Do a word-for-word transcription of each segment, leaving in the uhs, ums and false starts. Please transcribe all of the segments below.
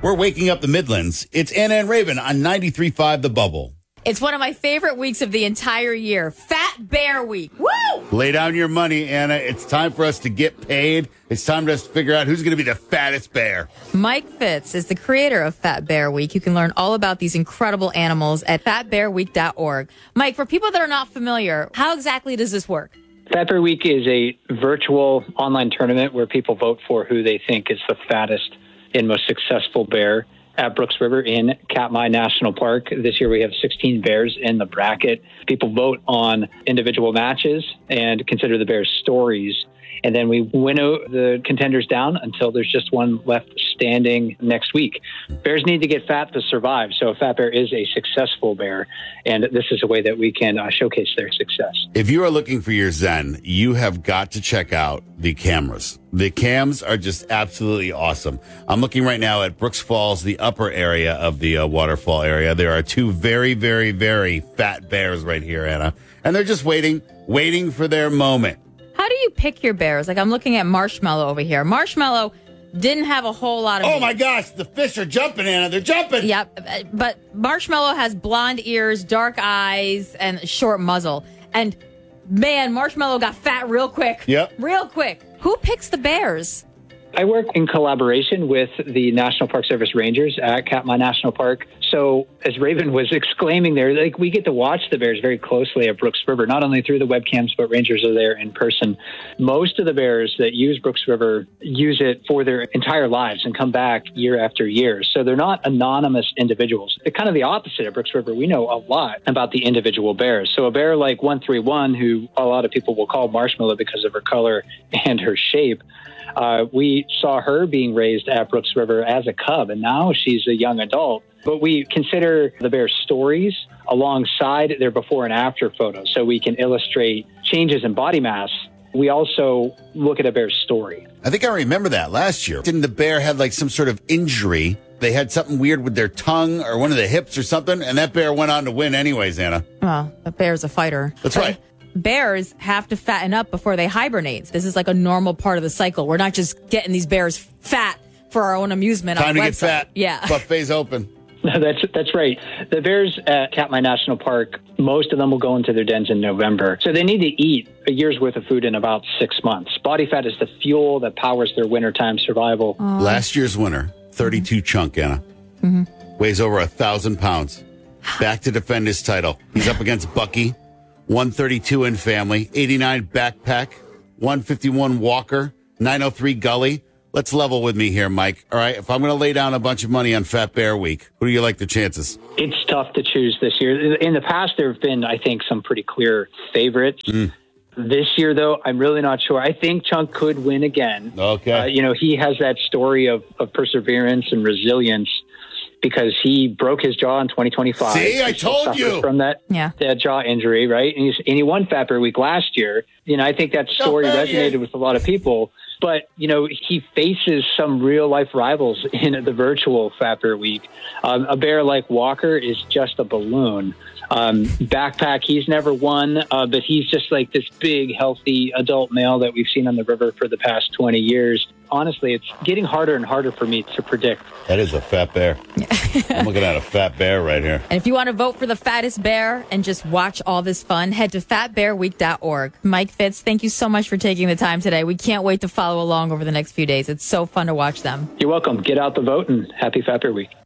We're waking up the Midlands. It's Anna and Raven on ninety-three point five The Bubble. It's one of my favorite weeks of the entire year. Fat Bear Week. Woo! Lay down your money, Anna. It's time for us to get paid. It's time for us to figure out who's going to be the fattest bear. Mike Fitz is the creator of Fat Bear Week. You can learn all about these incredible animals at fat bear week dot org. Mike, for people that are not familiar, how exactly does this work? Fat Bear Week is a virtual online tournament where people vote for who they think is the fattest and most successful bear at Brooks River in Katmai National Park. This year we have sixteen bears in the bracket. People vote on individual matches and consider the bears' stories. And then we winnow the contenders down until there's just one left standing next week. Bears need to get fat to survive. So a fat bear is a successful bear. And this is a way that we can uh, showcase their success. If you are looking for your Zen, you have got to check out the cameras. The cams are just absolutely awesome. I'm looking right now at Brooks Falls, the upper area of the uh, waterfall area. There are two very, very, very fat bears right here, Anna. And they're just waiting, waiting for their moment. How do you pick your bears? Like, I'm looking at Marshmallow over here. Marshmallow didn't have a whole lot of Oh, meat. my gosh. The fish are jumping, Anna. They're jumping. Yep. But Marshmallow has blonde ears, dark eyes, and a short muzzle. And, man, Marshmallow got fat real quick. Yep. Real quick. Who picks the bears? I work in collaboration with the National Park Service Rangers at Katmai National Park. So as Raven was exclaiming there, like we get to watch the bears very closely at Brooks River, not only through the webcams, but rangers are there in person. Most of the bears that use Brooks River use it for their entire lives and come back year after year. So they're not anonymous individuals. They're kind of the opposite at Brooks River. We know a lot about the individual bears. So a bear like one three one, who a lot of people will call Marshmallow because of her color and her shape, Uh, we saw her being raised at Brooks River as a cub, and now she's a young adult. But we consider the bear's stories alongside their before and after photos, so we can illustrate changes in body mass. We also look at a bear's story. I think I remember that last year. Didn't the bear had like some sort of injury? They had something weird with their tongue or one of the hips or something, and that bear went on to win anyways, Anna. Well, the bear's a fighter. That's right. Bears have to fatten up before they hibernate. This is like a normal part of the cycle. We're not just getting these bears fat for our own amusement. Time on to the get website. fat. Yeah. Buffet's open. No, that's that's right. The bears at Katmai National Park, most of them will go into their dens in November. So they need to eat a year's worth of food in about six months. Body fat is the fuel that powers their wintertime survival. Aww. Last year's winner, thirty-two mm-hmm. chunk, Anna. Mm-hmm. Weighs over a thousand pounds. Back to defend his title. He's up against Bucky. one thirty-two in family, eighty-nine backpack, one fifty-one walker, nine oh three gully. Let's level with me here, Mike. All right, if I'm going to lay down a bunch of money on Fat Bear Week, who do you like the chances? It's tough to choose this year. In the past, there have been, I think, some pretty clear favorites. Mm. This year, though, I'm really not sure. I think Chunk could win again. Okay. Uh, you know, he has that story of, of perseverance and resilience, because he broke his jaw in twenty twenty-five. See, I told you. From that, yeah. that jaw injury, right? And, he's, and he won Fat Bear Week last year. You know, I think that story oh, resonated yeah. with a lot of people. But, you know, he faces some real-life rivals in the virtual Fat Bear Week. Um, a bear like Walker is just a balloon. Um, backpack, he's never won, uh, but he's just like this big, healthy adult male that we've seen on the river for the past twenty years. Honestly, it's getting harder and harder for me to predict. That is a fat bear. I'm looking at a fat bear right here. And if you want to vote for the fattest bear and just watch all this fun, head to fat bear week dot org. Mike Fitz, thank you so much for taking the time today. We can't wait to follow along over the next few days. It's so fun to watch them. You're welcome. Get out the vote, and happy Fat Bear Week.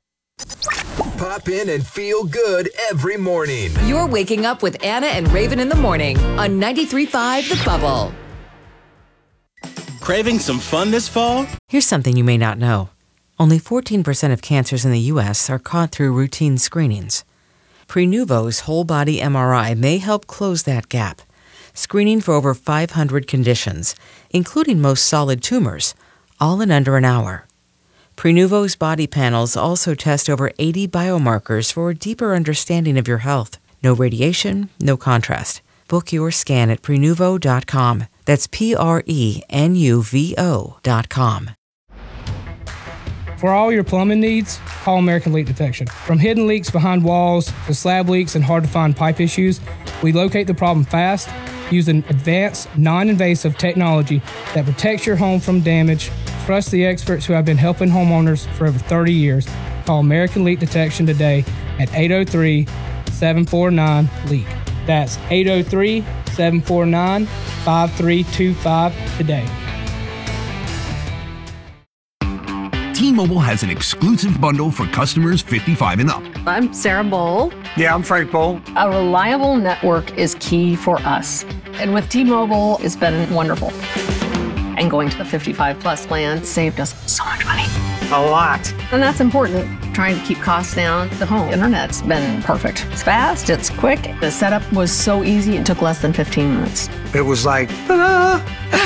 Pop in and feel good every morning. You're waking up with Anna and Raven in the morning on ninety-three point five The Bubble. Craving some fun this fall? Here's something you may not know. Only fourteen percent of cancers in the U S are caught through routine screenings. Prenuvo's whole-body M R I may help close that gap, screening for over five hundred conditions, including most solid tumors, all in under an hour. Prenuvo's body panels also test over eighty biomarkers for a deeper understanding of your health. No radiation, no contrast. Book your scan at prenuvo dot com. That's P R E N U V O dot com. For all your plumbing needs, call American Leak Detection. From hidden leaks behind walls to slab leaks and hard-to-find pipe issues, we locate the problem fast using advanced, non-invasive technology that protects your home from damage Trust the experts who have been helping homeowners for over thirty years. Call American Leak Detection today at eight oh three, seven four nine, leak. That's eight oh three, seven four nine, five three two five today. T-Mobile has an exclusive bundle for customers fifty-five and up. I'm Sarah Bowl. Yeah, I'm Frank Bowl. A reliable network is key for us. And with T-Mobile, it's been wonderful. And going to the fifty-five plus plan saved us so much money. A lot. And that's important. Trying to keep costs down. The home internet's been perfect. It's fast, it's quick. The setup was so easy, it took less than fifteen minutes. It was like, ta-da!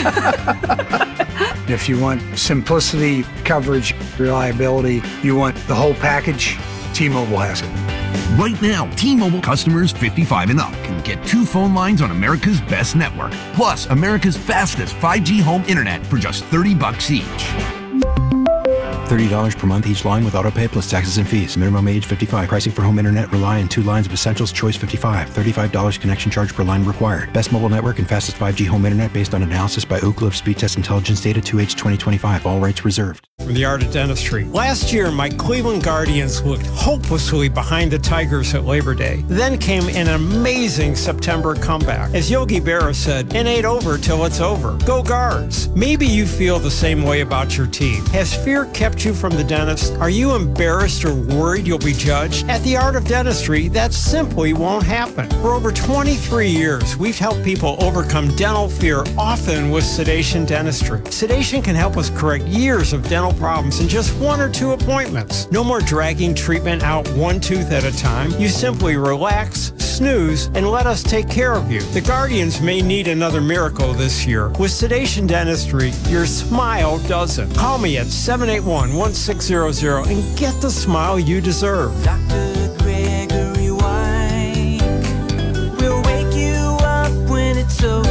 If you want simplicity, coverage, reliability, you want the whole package, T-Mobile has it. Right now, T-Mobile customers fifty-five and up can get two phone lines on America's best network, plus America's fastest five G home internet for just thirty bucks each. thirty dollars per month each line with autopay plus taxes and fees. Minimum age fifty-five. Pricing for home internet rely on two lines of Essentials Choice fifty-five. thirty-five dollars connection charge per line required. Best mobile network and fastest five G home internet based on analysis by Ookla of Speed Test Intelligence Data two H twenty twenty-five. All rights reserved. From the Art of Dentistry. Last year, my Cleveland Guardians looked hopelessly behind the Tigers at Labor Day. Then came an amazing September comeback. As Yogi Berra said, it ain't over till it's over. Go Guards. Maybe you feel the same way about your teeth. Has fear kept you from the dentist? Are you embarrassed or worried you'll be judged? At the Art of Dentistry, that simply won't happen. For over twenty-three years, we've helped people overcome dental fear, often with sedation dentistry. Sedation can help us correct years of dental problems in just one or two appointments. No more dragging treatment out one tooth at a time. You simply relax, snooze, and let us take care of you. The Guardians may need another miracle this year. With sedation dentistry, your smile doesn't. Call me at seven eight one, one six zero zero and get the smile you deserve. Doctor Gregory White will wake you up when it's over.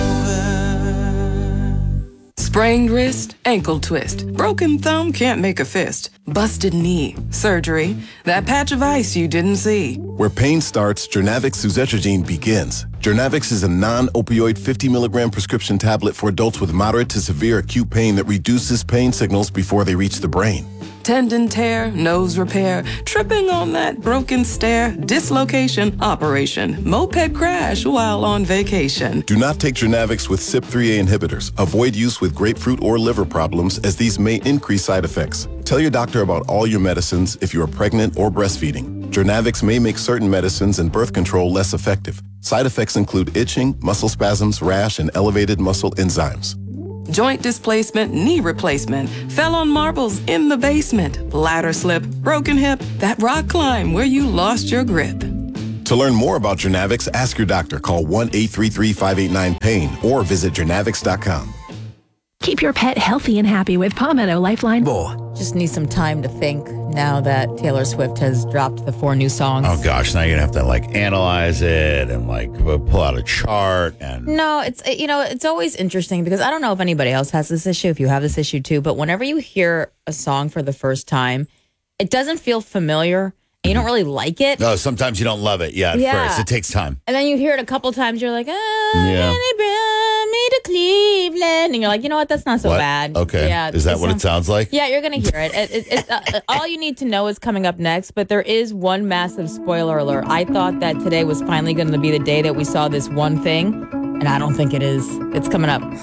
Sprained wrist, ankle twist. Broken thumb can't make a fist. Busted knee, surgery. That patch of ice you didn't see. Where pain starts, Jernavix suzetrigine begins. Jernavix is a non-opioid fifty milligram prescription tablet for adults with moderate to severe acute pain that reduces pain signals before they reach the brain. Tendon tear, nose repair, tripping on that broken stair, dislocation, operation, moped crash while on vacation. Do not take Jernavix with C Y P three A inhibitors. Avoid use with grapefruit or liver problems as these may increase side effects. Tell your doctor about all your medicines if you are pregnant or breastfeeding. Jernavix may make certain medicines and birth control less effective. Side effects include itching, muscle spasms, rash, and elevated muscle enzymes. Joint displacement, knee replacement, fell on marbles in the basement, ladder slip, broken hip, that rock climb where you lost your grip. To learn more about Jernavix, ask your doctor. Call one eight three three, five eight nine, pain or visit jernavix dot com. Keep your pet healthy and happy with Palmetto Lifeline. Just need some time to think now that Taylor Swift has dropped the four new songs. Oh gosh, now you're gonna have to like analyze it and like pull out a chart and. No, it's you know it's always interesting because I don't know if anybody else has this issue, if you have this issue too, but whenever you hear a song for the first time, it doesn't feel familiar and you don't really like it. No, sometimes you don't love it. Yeah, at Yeah. first it takes time. And then you hear it a couple times, you're like, ah, Yeah. they brought me to Cleveland, and you're like, you know what, that's not so What? bad. Okay. Yeah, Is that what it sounds like? Yeah, you're gonna hear it. it, it it's, uh, all you need to know is coming up next, but there is one massive spoiler alert. I thought that today was finally going to be the day that we saw this one thing, and I don't think it is. It's coming up.